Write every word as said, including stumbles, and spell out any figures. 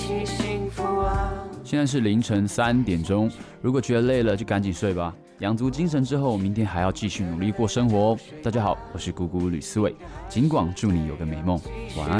起幸福啊。 现在是凌晨三点钟，如果觉得累了就赶紧睡吧，养足精神之后，明天还要继续努力过生活哦。大家好，我是姑姑吕思伟，尽管祝你有个美梦，晚安。